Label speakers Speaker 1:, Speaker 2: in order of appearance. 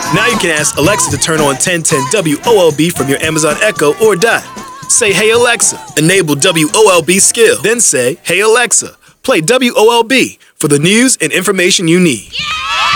Speaker 1: Now you can ask Alexa to turn on 1010 WOLB from your Amazon Echo or Dot. Say, "Hey Alexa, enable WOLB skill." Then say, "Hey Alexa, play WOLB for the news and information you need."
Speaker 2: Yeah!